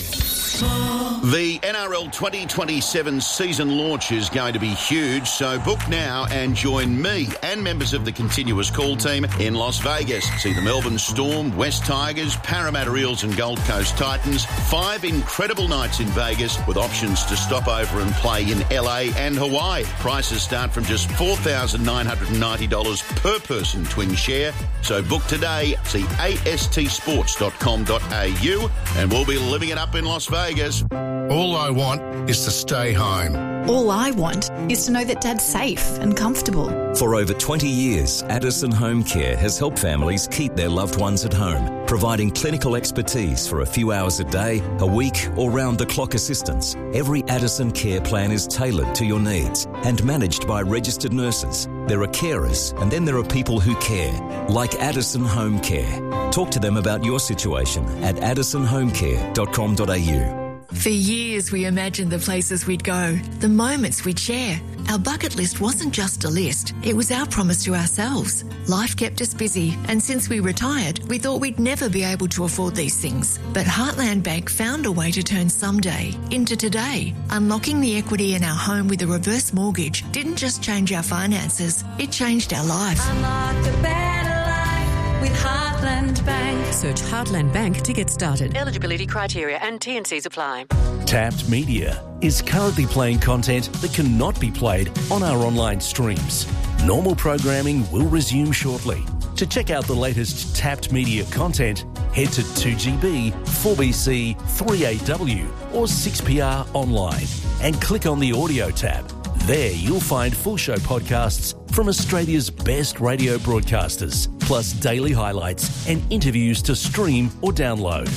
The N R L twenty twenty-seven season launch is going to be huge, so book now and join me and members of the Continuous Call team in Las Vegas. See the Melbourne Storm, West Tigers, Parramatta Eels and Gold Coast Titans. Five incredible nights in Vegas with options to stop over and play in L A and Hawaii. Prices start from just four thousand nine hundred ninety dollars per person twin share. So book today. See A S T sports dot com dot A U and we'll be living it up in Las Vegas. All I want is to stay home. All I want is to know that Dad's safe and comfortable. For over twenty years, Addison Home Care has helped families keep their loved ones at home, providing clinical expertise for a few hours a day, a week, or round-the-clock assistance. Every Addison care plan is tailored to your needs and managed by registered nurses. There are carers, and then there are people who care, like Addison Home Care. Talk to them about your situation at addison home care dot com dot A U. For years, we imagined the places we'd go, the moments we'd share. Our bucket list wasn't just a list, it was our promise to ourselves. Life kept us busy, and since we retired, we thought we'd never be able to afford these things. But Heartland Bank found a way to turn someday into today. Unlocking the equity in our home with a reverse mortgage didn't just change our finances, it changed our life. Unlock a better life with Heartland Bank. Search Heartland Bank to get started. Eligibility criteria and T and Cs apply. Tapped Media is currently playing content that cannot be played on our online streams. Normal programming will resume shortly. To check out the latest Tapped Media content, head to two G B, four B C, three A W or six P R online and click on the audio tab. There you'll find full show podcasts from Australia's best radio broadcasters, plus daily highlights and interviews to stream or download.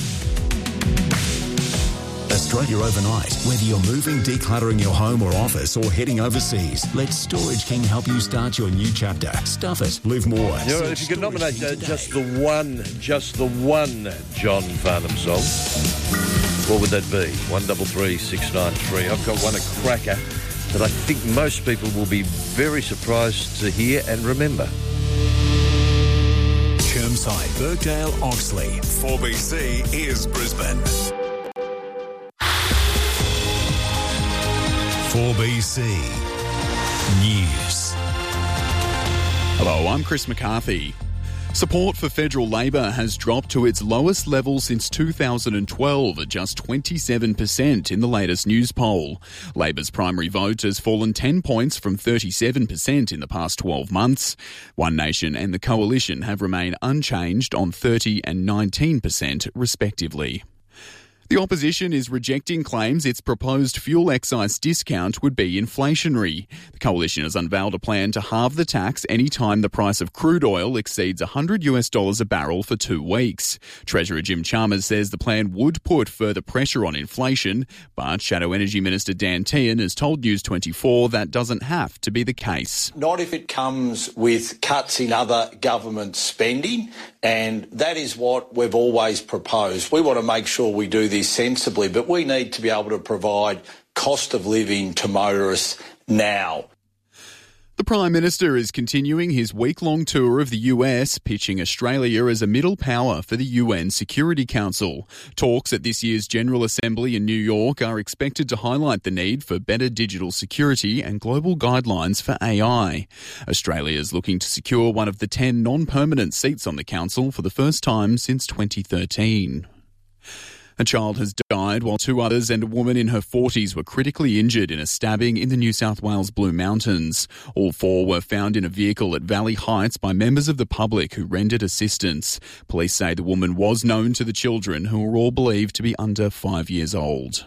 Australia Overnight. Whether you're moving, decluttering your home or office, or heading overseas, let Storage King help you start your new chapter. Stuff it. Live more. You know, if you could nominate uh, just the one, just the one John Farnham song, what would that be? One double three six nine three. I've got one, a cracker, that I think most people will be very surprised to hear and remember. Chermside, Birkdale, Oxley. four B C is Brisbane. four B C News. Hello, I'm Chris McCarthy. Support for federal Labor has dropped to its lowest level since two thousand twelve at just twenty-seven percent in the latest news poll. Labor's primary vote has fallen ten points from thirty-seven percent in the past twelve months. One Nation and the Coalition have remained unchanged on thirty and nineteen percent respectively. The opposition is rejecting claims its proposed fuel excise discount would be inflationary. The coalition has unveiled a plan to halve the tax any time the price of crude oil exceeds one hundred US dollars a barrel for two weeks. Treasurer Jim Chalmers says the plan would put further pressure on inflation, but Shadow Energy Minister Dan Tehan has told News twenty-four that doesn't have to be the case. Not if it comes with cuts in other government spending, and that is what we've always proposed. We want to make sure we do this sensibly, but we need to be able to provide cost of living to motorists now. The Prime Minister is continuing his week-long tour of the U S, pitching Australia as a middle power for the U N Security Council. Talks at this year's General Assembly in New York are expected to highlight the need for better digital security and global guidelines for A I. Australia is looking to secure one of the ten non-permanent seats on the council for the first time since twenty thirteen. A child has died while two others and a woman in her forties were critically injured in a stabbing in the New South Wales Blue Mountains. All four were found in a vehicle at Valley Heights by members of the public who rendered assistance. Police say the woman was known to the children, who are all believed to be under five years old.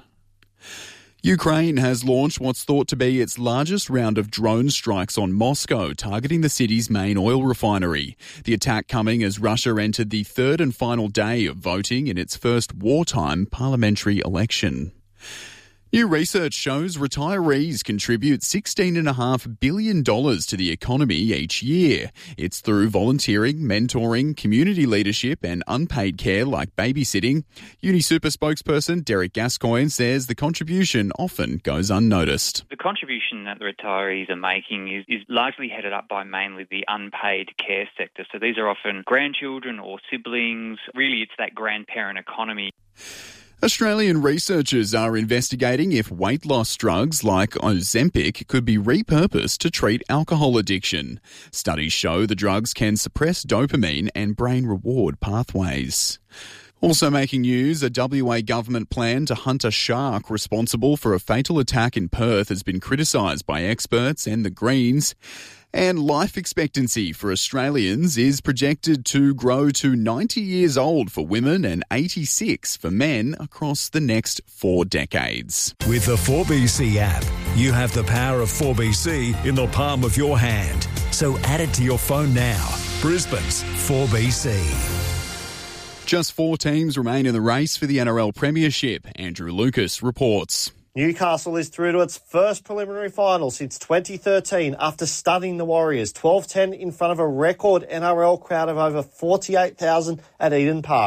Ukraine has launched what's thought to be its largest round of drone strikes on Moscow, targeting the city's main oil refinery. The attack coming as Russia entered the third and final day of voting in its first wartime parliamentary election. New research shows retirees contribute sixteen point five billion dollars to the economy each year. It's through volunteering, mentoring, community leadership and unpaid care like babysitting. UniSuper spokesperson Derek Gascoigne says the contribution often goes unnoticed. The contribution that the retirees are making is, is largely headed up by mainly the unpaid care sector. So these are often grandchildren or siblings. Really, it's that grandparent economy. Australian researchers are investigating if weight loss drugs like Ozempic could be repurposed to treat alcohol addiction. Studies show the drugs can suppress dopamine and brain reward pathways. Also making news, a W A government plan to hunt a shark responsible for a fatal attack in Perth has been criticised by experts and the Greens. And life expectancy for Australians is projected to grow to ninety years old for women and eighty-six for men across the next four decades. With the four B C app, you have the power of four B C in the palm of your hand. So add it to your phone now. Brisbane's four B C. Just four teams remain in the race for the N R L Premiership. Andrew Lucas reports. Newcastle is through to its first preliminary final since twenty thirteen after stunning the Warriors twelve ten in front of a record N R L crowd of over forty-eight thousand at Eden Park.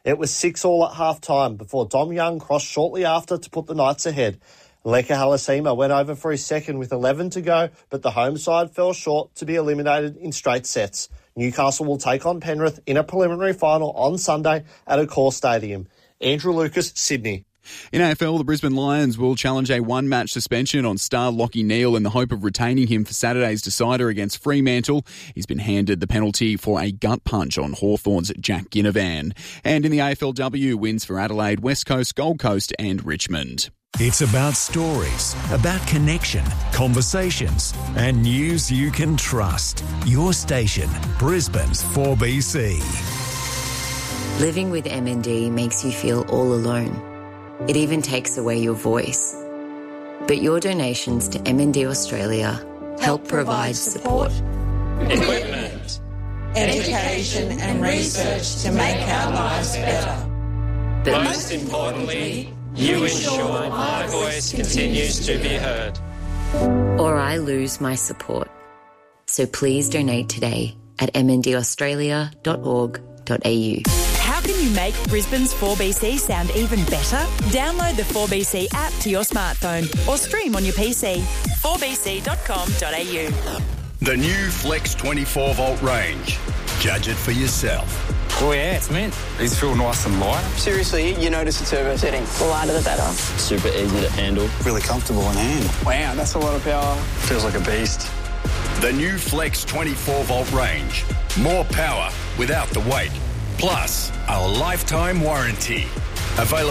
It was six all at half-time before Dom Young crossed shortly after to put the Knights ahead. Leka Halasima went over for his second with eleven to go, but the home side fell short to be eliminated in straight sets. Newcastle will take on Penrith in a preliminary final on Sunday at Accor Stadium. Andrew Lucas, Sydney. In A F L, the Brisbane Lions will challenge a one-match suspension on star Lachie Neale in the hope of retaining him for Saturday's decider against Fremantle. He's been handed the penalty for a gut punch on Hawthorn's Jack Ginnivan. And in the A F L W, wins for Adelaide, West Coast, Gold Coast and Richmond. It's about stories, about connection, conversations, and news you can trust. Your station, Brisbane's four B C. Living with M N D makes you feel all alone. It even takes away your voice. But your donations to M N D Australia help, help provide support. Equipment, education and research to make our lives better. But most importantly, you ensure my voice continues to be heard. Or I lose my support. So please donate today at m n d australia dot org dot a u. How can you make Brisbane's four B C sound even better? Download the four B C app to your smartphone or stream on your P C. four b c dot com dot a u. The new Flex twenty-four volt range. Judge it for yourself. Oh yeah, it's mint. These feel nice and light. Seriously, you notice the turbo setting. The lighter the better. Super easy to handle. Really comfortable in hand. Wow, that's a lot of power. Feels like a beast. The new Flex twenty-four volt range. More power without the weight. Plus, a lifetime warranty. Available